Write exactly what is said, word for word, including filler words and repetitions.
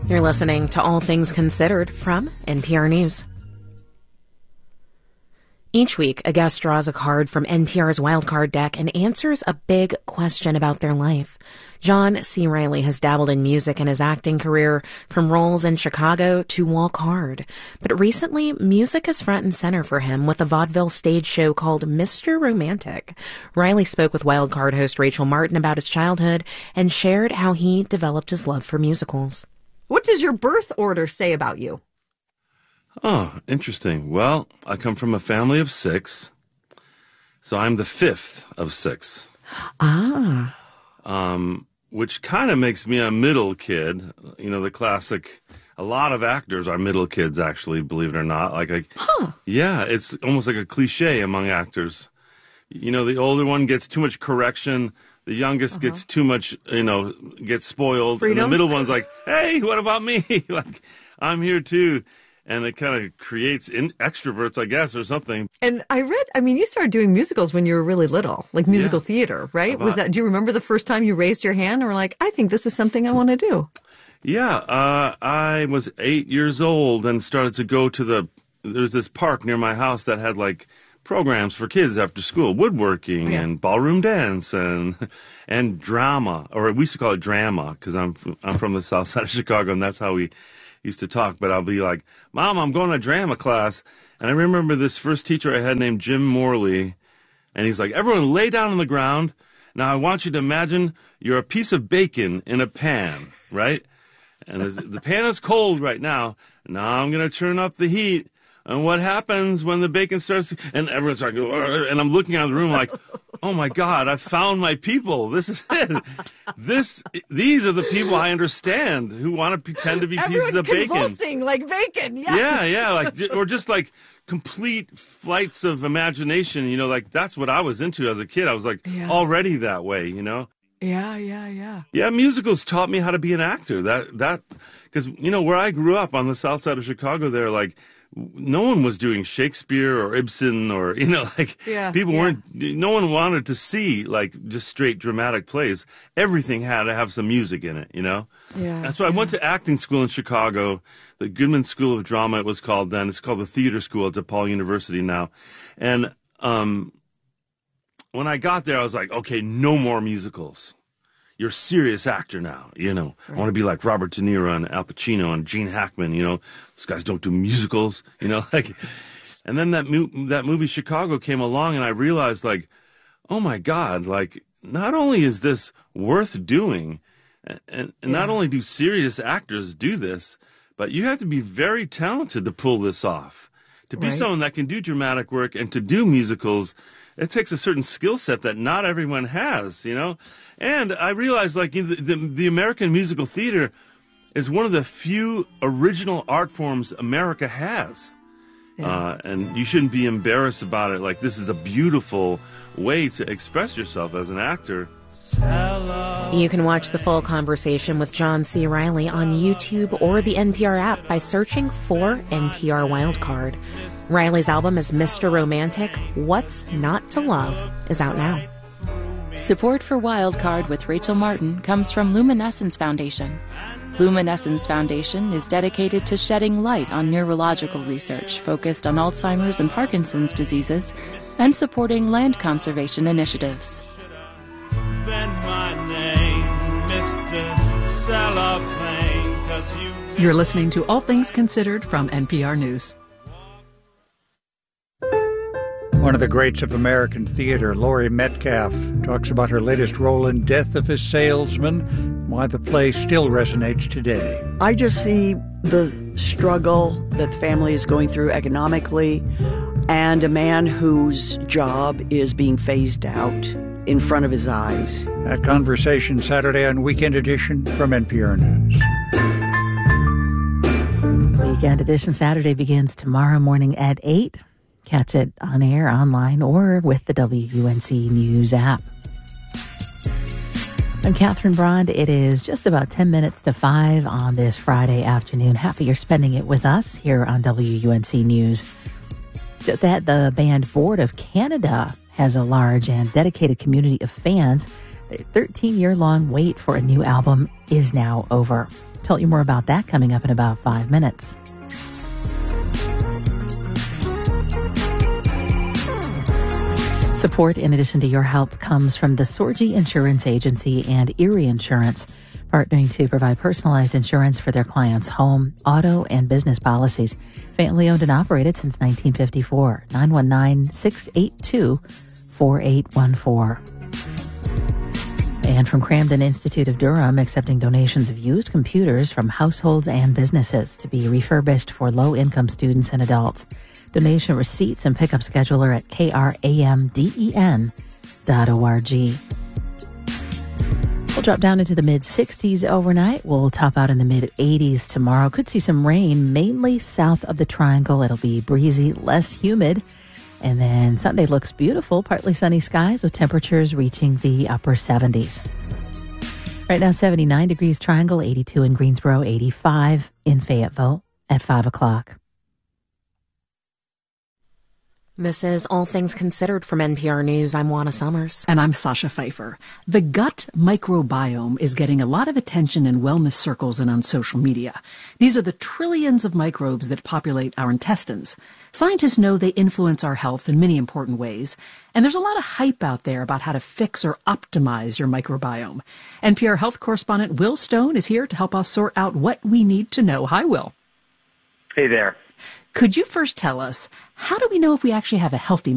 You're listening to All Things Considered from N P R News. Each week, a guest draws a card from N P R's Wildcard deck and answers a big question about their life. John C. Reilly has dabbled in music in his acting career, from roles in Chicago to Walk Hard. But recently, music is front and center for him with a vaudeville stage show called Mister Romantic. Reilly spoke with Wildcard host Rachel Martin about his childhood and shared how he developed his love for musicals. What does your birth order say about you? Oh, interesting. Well, I come from a family of six, so I'm the fifth of six. Ah. Um, which kind of makes me a middle kid. You know, the classic, a lot of actors are middle kids, actually, believe it or not. Like, I, huh. Yeah, it's almost like a cliche among actors. You know, the older one gets too much correction. The youngest uh-huh. gets too much, you know, gets spoiled. Freedom. And the middle one's like, hey, what about me? Like, I'm here too. And it kind of creates in extroverts, I guess, or something. And I read, I mean, you started doing musicals when you were really little, like musical yeah. theater, right? About, Was that, do you remember the first time you raised your hand and were like, I think this is something I want to do? Yeah, uh, I was eight years old and started to go to the, there's this park near my house that had like programs for kids after school, woodworking yeah. and ballroom dance and and drama, or we used to call it drama because I'm, I'm from the south side of Chicago and that's how we used to talk. But I'll be like, Mom, I'm going to drama class. And I remember this first teacher I had named Jim Morley. And he's like, everyone lay down on the ground. Now I want you to imagine you're a piece of bacon in a pan, right? And the pan is cold right now. Now I'm going to turn up the heat. And what happens when the bacon starts to, and everyone's like, and I'm looking around the room like, oh my God, I found my people. This is it. This, these are the people I understand who want to pretend to be Everyone pieces of bacon. convulsing like bacon. Yes. Yeah, yeah, like, or just like complete flights of imagination. You know, like that's what I was into as a kid. I was like yeah. already that way, you know? Yeah, yeah, yeah. Yeah, musicals taught me how to be an actor. That, that, because, you know, where I grew up on the south side of Chicago, they're like, no one was doing Shakespeare or Ibsen or, you know, like yeah, people yeah. weren't, no one wanted to see like just straight dramatic plays. Everything had to have some music in it, you know? Yeah. And so I yeah. went to acting school in Chicago, the Goodman School of Drama, it was called then. It's called the Theater School at DePaul University now. And um, when I got there, I was like, okay, no more musicals. You're a serious actor now, you know. Right. I want to be like Robert De Niro and Al Pacino and Gene Hackman, you know. Those guys don't do musicals, you know. Like, and then that mo- that movie Chicago came along, and I realized, like, oh my God, like, not only is this worth doing, and, and yeah. not only do serious actors do this, but you have to be very talented to pull this off. To be right. someone that can do dramatic work and to do musicals, it takes a certain skill set that not everyone has, you know? And I realized, like, the, the, the American musical theater is one of the few original art forms America has. Yeah. Uh, and you shouldn't be embarrassed about it. Like, this is a beautiful way to express yourself as an actor. You can watch the full conversation with John C. Reilly on YouTube or the N P R app by searching for N P R Wildcard. Reilly's album is Mister Romantic. What's Not to Love is out now. Support for Wildcard with Rachel Martin comes from Luminescence Foundation. Luminescence Foundation is dedicated to shedding light on neurological research focused on Alzheimer's and Parkinson's diseases and supporting land conservation initiatives. You're listening to All Things Considered from N P R News. One of the greats of American theater, Laurie Metcalf, talks about her latest role in Death of a Salesman, why the play still resonates today. I just see the struggle that the family is going through economically and a man whose job is being phased out in front of his eyes. That conversation Saturday on Weekend Edition from N P R News. Weekend Edition Saturday begins tomorrow morning at eight. Catch it on air, online, or with the W U N C News app. I'm Catherine Brond. It is just about ten minutes to five on this Friday afternoon. Happy you're spending it with us here on W U N C News. Just that the band Board of Canada has a large and dedicated community of fans. Their thirteen-year-long wait for a new album is now over. Tell you more about that coming up in about five minutes. Support, in addition to your help, comes from the Sorgi Insurance Agency and Erie Insurance, partnering to provide personalized insurance for their clients' home, auto, and business policies. Family owned and operated since nineteen fifty-four. nine one nine, six eight two, four eight one four. And from Cramden Institute of Durham, accepting donations of used computers from households and businesses to be refurbished for low-income students and adults. Donation receipts and pickup scheduler at k r a m d e n dot org. We'll drop down into the mid-sixties overnight. We'll top out in the mid-eighties tomorrow. Could see some rain, mainly south of the Triangle. It'll be breezy, less humid. And then Sunday looks beautiful, partly sunny skies with temperatures reaching the upper seventies. Right now, seventy-nine degrees Triangle, eighty-two in Greensboro, eighty-five in Fayetteville at five o'clock. This is All Things Considered from N P R News. I'm Juana Summers. And I'm Sasha Pfeiffer. The gut microbiome is getting a lot of attention in wellness circles and on social media. These are the trillions of microbes that populate our intestines. Scientists know they influence our health in many important ways. And there's a lot of hype out there about how to fix or optimize your microbiome. N P R health correspondent Will Stone is here to help us sort out what we need to know. Hi, Will. Hey there. Could you first tell us, how do we know if we actually have a healthy